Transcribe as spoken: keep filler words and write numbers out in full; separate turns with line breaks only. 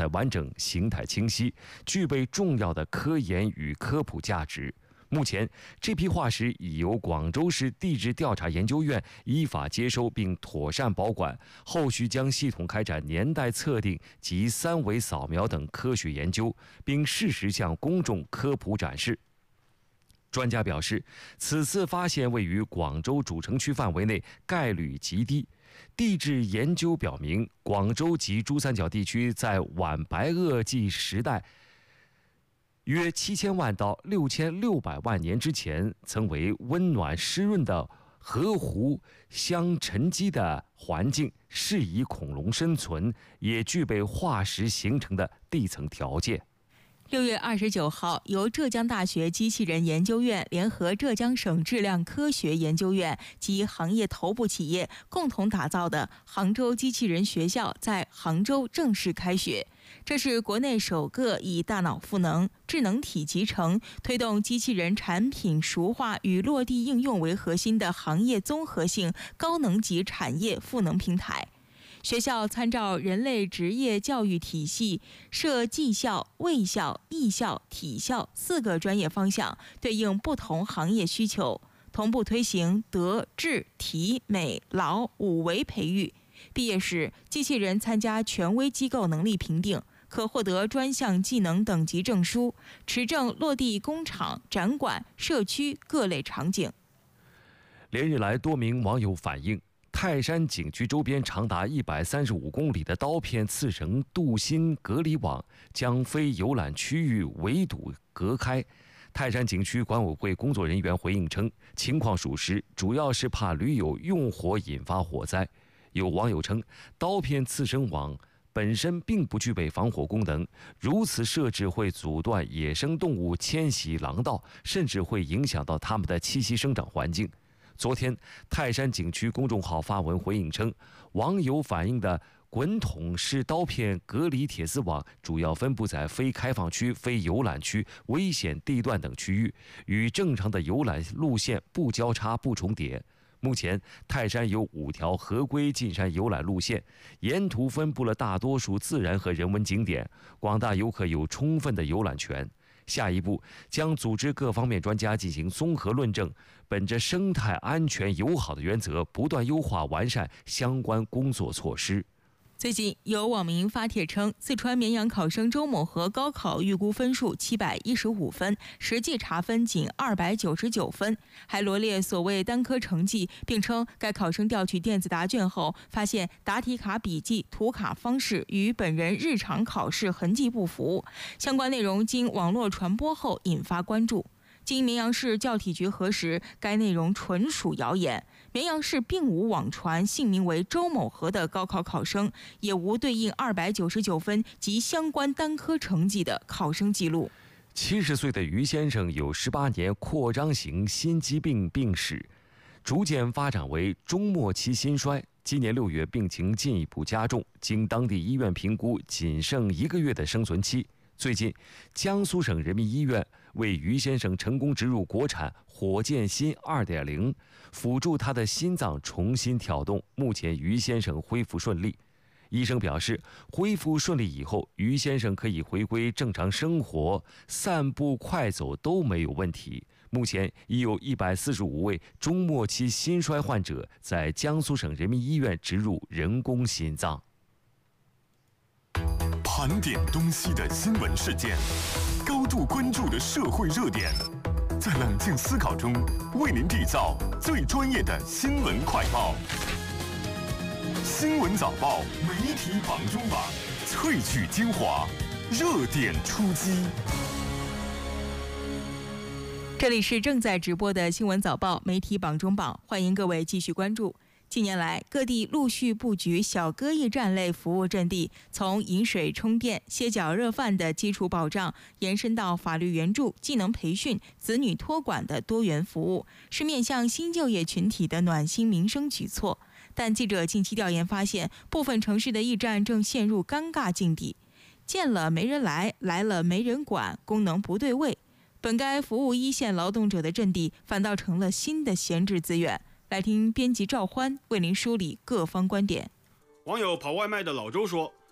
态完整、形态清晰，具备重要的科研与科普价值。目前，这批化石已由广州市地质调查研究院依法接收并妥善保管，后续将系统开展年代测定及三维扫描等科学研究，并适时向公众科普展示。专家表示，此次发现位于广州主城区范围内，概率极低。地质研究表明，广州及珠三角地区在晚白垩纪时代约七千万到六千六百万年之前，曾为温暖湿润的河湖相沉积的环境，适宜恐龙生存，也具备化石形成的地层条件。
六月二十九号，由浙江大学机器人研究院联合浙江省质量科学研究院及行业头部企业共同打造的杭州机器人学校在杭州正式开学。这是国内首个以大脑赋能、智能体集成，推动机器人产品熟化与落地应用为核心的行业综合性高能级产业赋能平台。学校参照人类职业教育体系，设技校、卫校、艺校、体校四个专业方向，对应不同行业需求，同步推行德、智、体、美、劳五维培育。毕业时，机器人参加权威机构能力评定，可获得专项技能等级证书，持证落地工厂、展馆、社区各类场景。
连日来，多名网友反映，泰山景区周边长达一百三十五公里的刀片刺绳镀锌隔离网将非游览区域围堵隔开。泰山景区管委会工作人员回应称，情况属实，主要是怕驴友用火引发火灾。有网友称，刀片刺绳网本身并不具备防火功能，如此设置会阻断野生动物迁徙廊道，甚至会影响到它们的栖息生长环境。昨天，泰山景区公众号发文回应称，网友反映的滚筒式刀片隔离铁丝网主要分布在非开放区、非游览区、危险地段等区域，与正常的游览路线不交叉、不重叠。目前，泰山有五条合规进山游览路线，沿途分布了大多数自然和人文景点，广大游客有充分的游览权。下一步将组织各方面专家进行综合论证，本着生态安全友好的原则，不断优化完善相关工作措施。
最近有网民发帖称，四川绵阳考生周某和高考预估分数七百一十五分，实际查分仅二百九十九分，还罗列所谓单科成绩，并称该考生调取电子答卷后，发现答题卡笔记、涂卡方式与本人日常考试痕迹不符，相关内容经网络传播后引发关注。经绵阳市教体局核实，该内容纯属谣言。绵阳市并无网传姓名为周某和的高考考生，也无对应二百九十九分及相关单科成绩的考生记录。
七十岁的于先生有十八年扩张型心肌病病史，逐渐发展为中末期心衰。今年六月，病情进一步加重，经当地医院评估，仅剩一个月的生存期。最近，江苏省人民医院为于先生成功植入国产火箭心 二点零， 辅助他的心脏重新跳动。目前，于先生恢复顺利。医生表示，恢复顺利以后，于先生可以回归正常生活，散步、快走都没有问题。目前已有一百四十五位中末期心衰患者在江苏省人民医院植入人工心脏。
盘点东西的新闻事件，高度关注的社会热点，在冷静思考中为您缔造最专业的新闻快报。新闻早报媒体榜中榜，萃取精华，热点出击。
这里是正在直播的新闻早报媒体榜中榜，欢迎各位继续关注。近年来，各地陆续布局小歌驿站类服务阵地，从饮水、充电、歇脚热饭的基础保障，延伸到法律援助、技能培训、子女托管的多元服务，是面向新就业群体的暖心民生举措。但记者近期调研发现，部分城市的驿站正陷入尴尬境地，建了没人来，来了没人管，功能不对位。本该服务一线劳动者的阵地，反倒成了新的闲置资源。来听编辑赵欢为您梳理各方观点。
网友跑外卖的老周说，